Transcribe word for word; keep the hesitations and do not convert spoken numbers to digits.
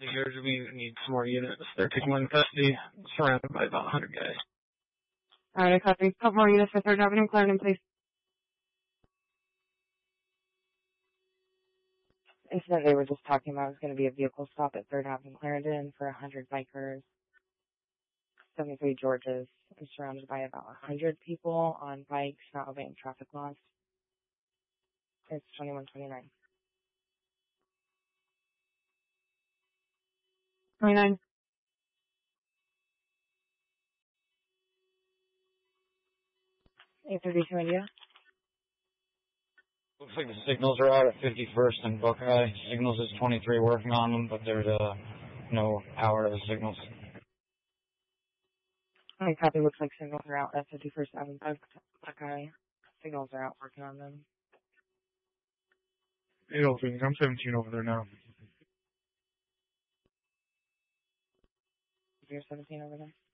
Here, we need some more units. They're taking one in custody, surrounded by about one hundred guys. Alright, I copy. Couple more units for third Avenue, Clarendon, please. Incident they were just talking about is going to be a vehicle stop at third Avenue, Clarendon for one hundred bikers. seventy-three Georges is surrounded by about one hundred people on bikes not obeying traffic laws. It's twenty-one twenty-nine. twenty-nine. eight thirty-two India. Looks like the signals are out at fifty-first and Buckeye. Signals is twenty-three working on them, but there's uh, no power to the signals. I copy. Looks like signals are out at fifty-first Avenue, Buckeye. Signals are out working on them. eight oh three, I'm seventeen over there now. You're seventeen over there?